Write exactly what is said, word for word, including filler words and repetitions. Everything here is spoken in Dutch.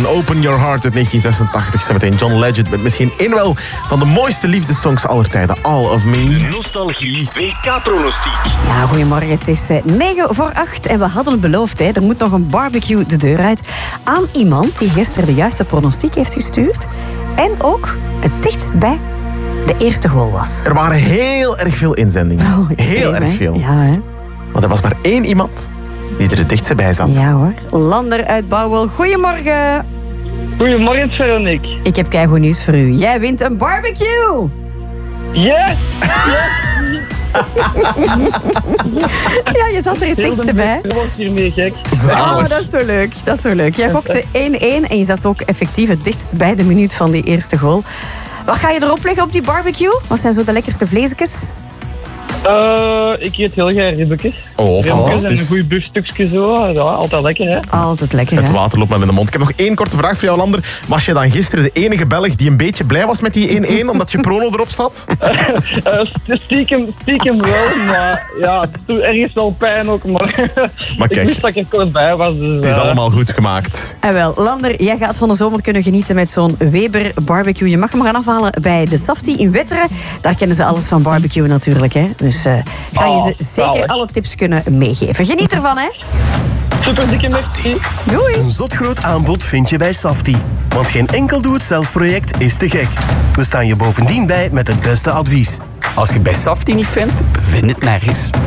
Open Your Heart uit negentien zesentachtig. Zometeen John Legend met misschien één wel van de mooiste liefdessongs aller tijden. All of Me. Nostalgie W K-pronostiek. Ja, goedemorgen. Het is negen voor acht en we hadden het beloofd. Hè. Er moet nog een barbecue de deur uit aan iemand die gisteren de juiste pronostiek heeft gestuurd. En ook het dichtst bij de eerste goal was. Er waren heel erg veel inzendingen. Oh, extreem, heel erg hè? veel. Ja, hè? Want er was maar één iemand die er het dichtst bij zat. Ja hoor. Lander uit Bouwel. Goedemorgen. Goedemorgen, Veronique. Ik heb keigoed nieuws voor u. Jij wint een barbecue. Yes! Ja, je zat er het dichtst bij. Ik word hiermee gek. Oh, dat is zo leuk. Dat is zo leuk. Jij gokte één-één en je zat ook effectief het dichtst bij de minuut van die eerste goal. Wat ga je erop leggen op die barbecue? Wat zijn zo de lekkerste vleesjes? Uh, ik eet heel graag ribbekjes. Oh, Ribbekjes en fantastisch. een goed buffstukje zo. Ja, altijd lekker, hè? Altijd lekker, Het hè? water loopt me in de mond. Ik heb nog één korte vraag voor jou, Lander. Was je dan gisteren de enige Belg die een beetje blij was met die één-één, omdat je prono erop zat? Uh, stiekem, stiekem wel, maar ja, het doet ergens wel pijn ook. Maar, Maar ik kijk, wist dat ik er kort bij was. Dus, het is uh, allemaal goed gemaakt. En wel, Lander, jij gaat van de zomer kunnen genieten met zo'n Weber barbecue. Je mag hem gaan afhalen bij de Safti in Wetteren. Daar kennen ze alles van barbecue natuurlijk, hè. Dus uh, ga je ze Oh, zeker zalig. alle tips kunnen meegeven. Geniet ervan, hè. Super dikke merci. Doei. Een zotgroot aanbod vind je bij Safti. Want geen enkel doe-het-zelf-project is te gek. We staan je bovendien bij met het beste advies. Als je het bij Safti niet vindt, vind het nergens.